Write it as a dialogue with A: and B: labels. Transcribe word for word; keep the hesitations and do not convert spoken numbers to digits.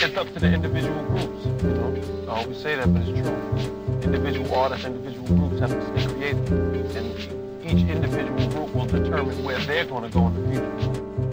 A: it's up to the individual groups. You know, I always say that, but it's true. Individual artists, individual groups have to stay creative, and each individual group will determine where they're going to go in the future.